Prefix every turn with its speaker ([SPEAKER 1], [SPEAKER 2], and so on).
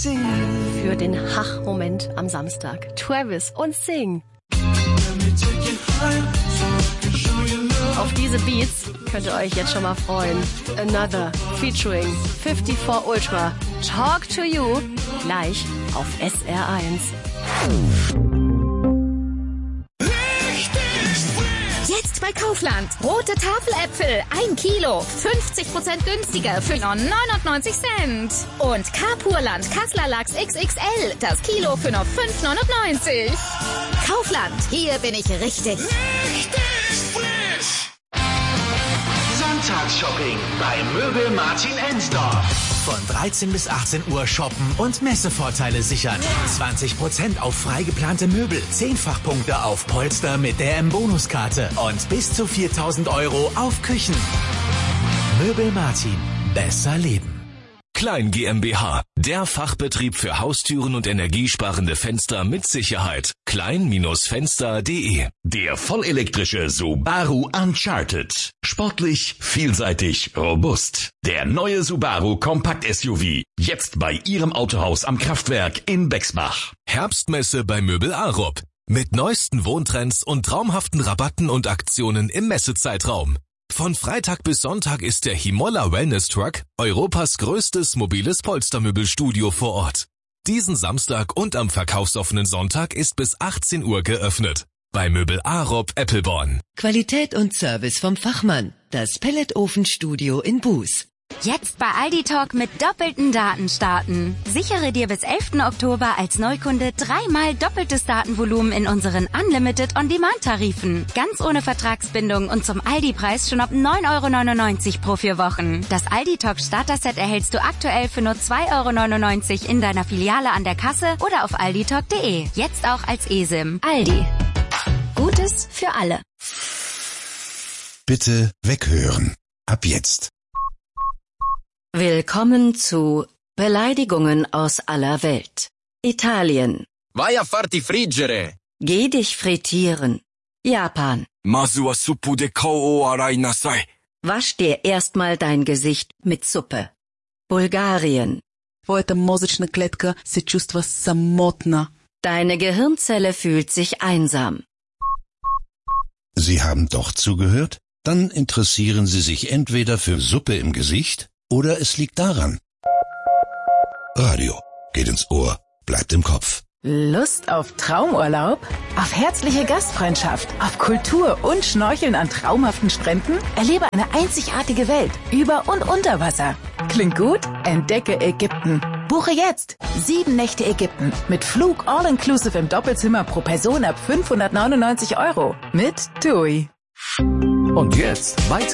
[SPEAKER 1] Für den Hach-Moment am Samstag. Travis und Sing. Auf diese Beats könnt ihr euch jetzt schon mal freuen. Another featuring 54 Ultra. Talk to You. Gleich auf SR1.
[SPEAKER 2] Jetzt bei Kaufland. Rote Tafeläpfel. 1 Kilo. 50% günstiger für nur 99 Cent. Und Carpurland Kassler Lachs XXL. Das Kilo für nur 5,99. Kaufland. Hier bin ich richtig.
[SPEAKER 3] Sonntagsshopping bei Möbel Martin Ensdorf. Von 13 bis 18 Uhr shoppen und Messevorteile sichern. 20% auf frei geplante Möbel, 10-fach-Punkte auf Polster mit der M-Bonuskarte und bis zu 4.000 € auf Küchen. Möbel Martin. Besser leben.
[SPEAKER 4] Klein GmbH, der Fachbetrieb für Haustüren und energiesparende Fenster mit Sicherheit. Klein-Fenster.de.
[SPEAKER 5] Der vollelektrische Subaru Uncharted. Sportlich, vielseitig, robust. Der neue Subaru Kompakt-SUV. Jetzt bei Ihrem Autohaus am Kraftwerk in Bexbach.
[SPEAKER 4] Herbstmesse bei Möbel Arup. Mit neuesten Wohntrends und traumhaften Rabatten und Aktionen im Messezeitraum. Von Freitag bis Sonntag ist der Himolla Wellness Truck Europas größtes mobiles Polstermöbelstudio vor Ort. Diesen Samstag und am verkaufsoffenen Sonntag ist bis 18 Uhr geöffnet. Bei Möbel Arup Eppelborn.
[SPEAKER 6] Qualität und Service vom Fachmann. Das Pelletofenstudio in Buß.
[SPEAKER 7] Jetzt bei Aldi Talk mit doppelten Daten starten. Sichere dir bis 11. Oktober als Neukunde 3-mal doppeltes Datenvolumen in unseren Unlimited On-Demand-Tarifen. Ganz ohne Vertragsbindung und zum Aldi-Preis schon ab 9,99 € pro 4 Wochen. Das Aldi Talk Starter-Set erhältst du aktuell für nur 2,99 € in deiner Filiale an der Kasse oder auf alditalk.de. Jetzt auch als eSIM. Aldi. Gutes für alle.
[SPEAKER 8] Bitte weghören. Ab jetzt.
[SPEAKER 1] Willkommen zu Beleidigungen aus aller Welt. Italien.
[SPEAKER 9] Vai a farti friggere.
[SPEAKER 1] Geh dich frittieren. Japan.
[SPEAKER 9] Mazu wa suppu de kou o arai nasai.
[SPEAKER 1] Wasch dir erstmal dein Gesicht mit Suppe. Bulgarien.
[SPEAKER 10] Твоята мозъчна клетка се чувства самотна.
[SPEAKER 1] Deine Gehirnzelle fühlt sich einsam.
[SPEAKER 8] Sie haben doch zugehört? Dann interessieren Sie sich entweder für Suppe im Gesicht oder es liegt daran. Radio geht ins Ohr, bleibt im Kopf.
[SPEAKER 11] Lust auf Traumurlaub? Auf herzliche Gastfreundschaft, auf Kultur und Schnorcheln an traumhaften Stränden? Erlebe eine einzigartige Welt über und unter Wasser. Klingt gut? Entdecke Ägypten. Buche jetzt 7 Nächte Ägypten mit Flug all-inclusive im Doppelzimmer pro Person ab 599 € mit TUI.
[SPEAKER 12] Und jetzt weiter.